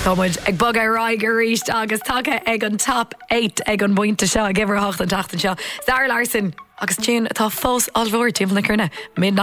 Támuid ag bag ráig ar ríist agus take ag an top 8 ag an buinte seo, ag gibhar 8 an tachtan seo. Zara Larson agus tún atá fós almhór tíomh na crunne.